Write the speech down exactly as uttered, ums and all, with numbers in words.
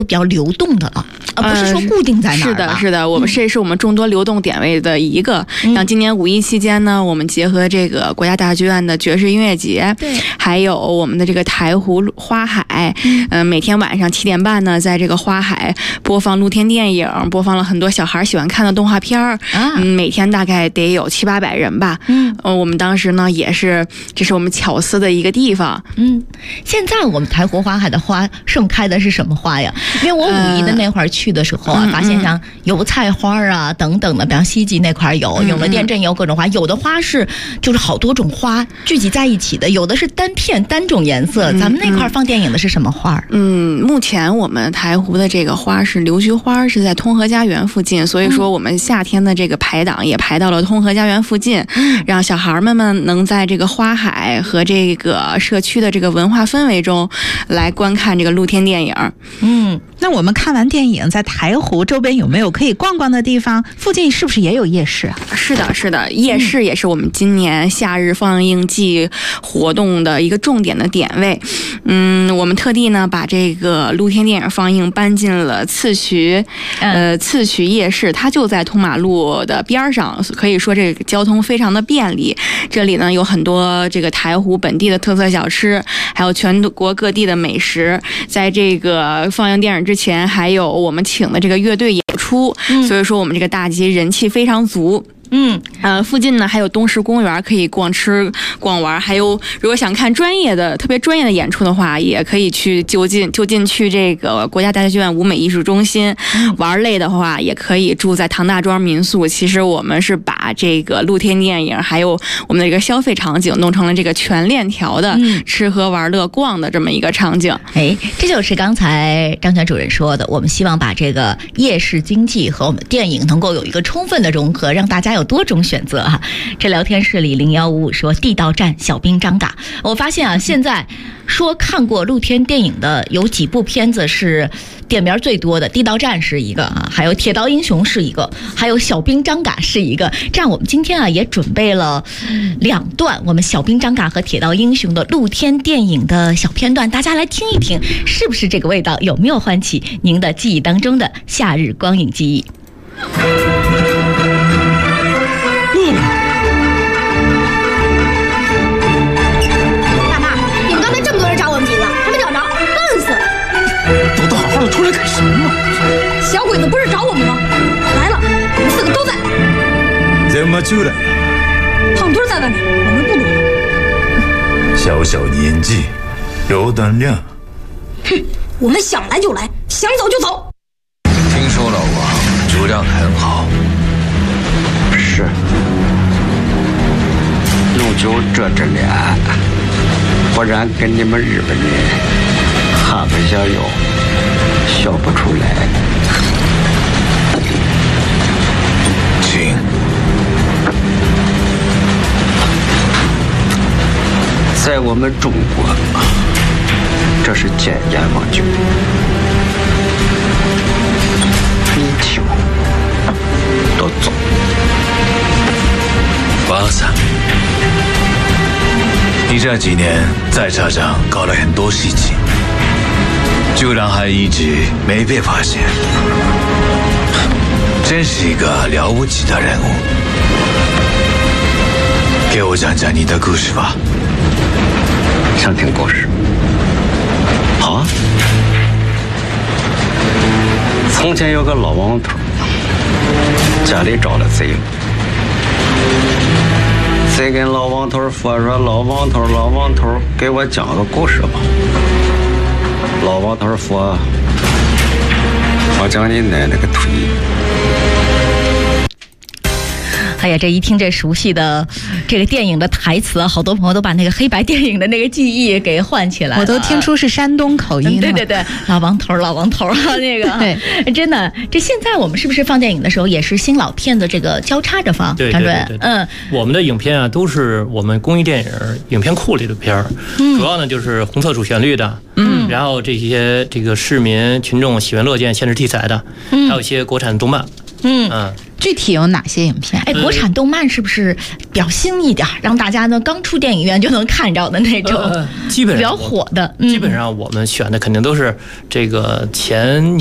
比较流动的了，而不是说固定在哪儿、呃。 是的，是的，我们这是我们众多流动点位的一个。嗯、像今年五一期间呢，我们结合这个国家大剧院的爵士音乐节， 对， 还有我们的这个台湖花海，嗯、呃，每天晚上七点半呢，在这个花海播放露天电影，播放了很多小孩喜欢看的动画片儿，啊、嗯，每天大概得有七八百人吧。嗯，呃，我们当时呢也是，这是我们巧思的一个地方。 嗯，现在我们台湖花海的花盛开的是什么花呀？因为我五一的那会儿去的时候啊，呃、发现像油菜花啊等等的，比方西极那块有，永乐殿镇有各种花，有的花是就是好多种花聚集在一起的，有的是单片单种颜色。咱们那块放电影的是什么花？ 嗯，目前我们台湖的这个花是流菊花，是在通和家园附近，所以说我们夏天的这个排档也排到了通和家园附近，嗯、让小孩们们能在这个花海和这个社区的这个文化氛围中来观看这个露天电影。 嗯，那我们看完电影，在台湖周边有没有可以逛逛的地方？附近是不是也有夜市啊？ 是的，是的，夜市也是我们今年夏日放映季活动的一个重点的点位。嗯，我们特地呢把这个露天电影放映搬进了次渠，呃，次渠夜市，它就在通马路的边上，可以说这个交通非常的便利。这里呢有很多这个台湖本地的特色小吃，还有全国各地的美食。在这个放映电影之前，还有我们请的这个乐队演出，嗯、所以说我们这个大集人气非常足。嗯，呃，附近呢还有东石公园可以逛吃逛玩，还有如果想看专业的、特别专业的演出的话，也可以去就近就近去这个国家大剧院舞美艺术中心。嗯、玩累的话，也可以住在唐大庄民宿。其实我们是把这个露天电影还有我们的一个消费场景弄成了这个全链条的吃喝玩乐逛的这么一个场景。 哎，这就是刚才张全主任说的，我们希望把这个夜市经济和我们电影能够有一个充分的融合，让大家有多种选择哈。这聊天室里零幺五五说地道战小兵张嘎，我发现啊，现在说看过露天电影的有几部片子是点名最多的，地道战是一个啊，还有铁道英雄是一个，还有小兵张嘎是一个。这样我们今天啊也准备了两段我们小兵张嘎和铁道英雄的露天电影的小片段，大家来听一听，是不是这个味道，有没有唤起您的记忆当中的夏日光影记忆？ 出来干什么？ 小鬼子不是找我们吗？来了，我们四个都在。 怎么就来了？ 胖墩在外面，我们不躲了。 小小年纪，有胆量。 哼，我们想来就来，想走就走。 听说老王酒量很好。 是。用酒遮着脸，不然跟你们日本人哈不下药。笑不出来。 请。 在我们中国，这是检验王酒。你请，都走。 王三，你这几年在车上搞了很多事情。居然还一直没被发现，真是一个了不起的人物。给我讲讲你的故事吧。 想听故事？好啊。从前有个老王头，家里招了贼，贼跟老王头说说：“老王头，老王头，给我讲个故事吧。”老王头说：“我讲你奶奶个腿。” 哎呀，这一听这熟悉的这个电影的台词，好多朋友都把那个黑白电影的那个记忆给唤起来了。 我都听出是山东口音了。 对对对，老王头，老王头啊，那个对，真的，这现在我们是不是放电影的时候也是新老片子这个交叉着放？ 对对对对，嗯，我们的影片啊都是我们公益电影影片库里的片儿，嗯、主要呢就是红色主旋律的，嗯，然后这些这个市民群众喜闻乐见现实题材的，嗯，还有一些国产动漫， 嗯嗯。 具体有哪些影片？ 哎，国产动漫是不是比较新一点，让大家呢刚出电影院就能看着的那种， 呃、基本上比较火的？ 嗯、基本上我们选的肯定都是这个前。